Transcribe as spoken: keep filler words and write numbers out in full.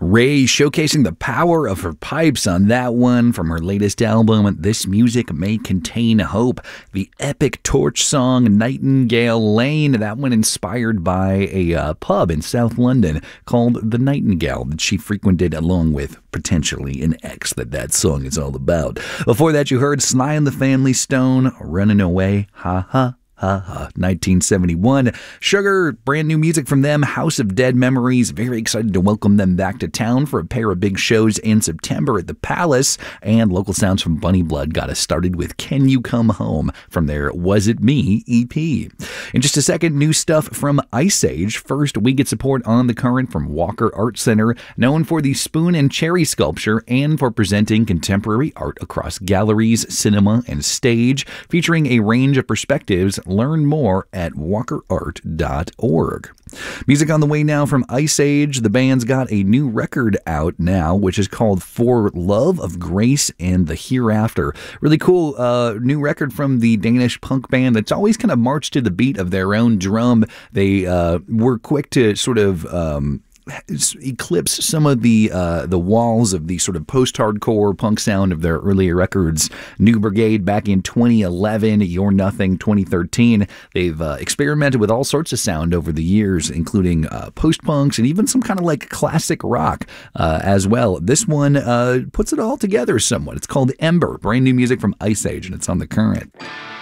Ray showcasing the power of her pipes on that one from her latest album, This Music May Contain Hope. The epic torch song, Nightingale Lane, that one inspired by a uh, pub in South London called The Nightingale that she frequented along with potentially an ex that that song is all about. Before that, you heard Sly and the Family Stone, Running Away, ha ha. Ha ha. nineteen seventy-one. Sugar, brand new music from them, House of Dead Memories. Very excited to welcome them back to town for a pair of big shows in September at the Palace. And local sounds from Bunny Blood got us started with Can You Come Home from their Was It Me E P. In just a second, new stuff from Ice Age. First, we get support on the current from Walker Art Center, known for the spoon and cherry sculpture and for presenting contemporary art across galleries, cinema, and stage, featuring a range of perspectives. Learn more at walker art dot org. Music on the way now from Ice Age. The band's got a new record out now, which is called For Love of Grace and the Hereafter. Really cool uh, new record from the Danish punk band that's always kind of marched to the beat of their own drum. They uh, were quick to sort of Um, eclipse some of the uh, the walls of the sort of post-hardcore punk sound of their earlier records. New Brigade back in twenty eleven, You're Nothing twenty thirteen. They've uh, experimented with all sorts of sound over the years, including uh, post-punks and even some kind of like classic rock uh, as well. This one uh, puts it all together somewhat. It's called Ember, brand new music from Ice Age, and it's on The Current.